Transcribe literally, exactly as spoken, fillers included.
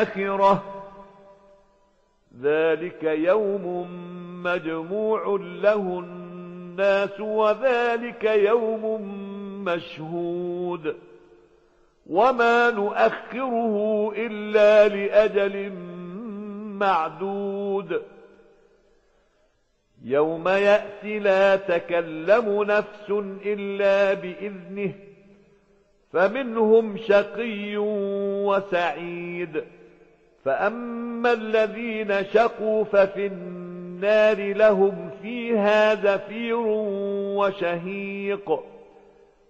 الآخرة ذلك يوم مجموع له الناس وذلك يوم مشهود وما نؤخره إلا لأجل معدود يوم يأتي لا تكلم نفس إلا بإذنه فمنهم شقي وسعيد فأما الذين شقوا ففي النار لهم فيها زفير وشهيق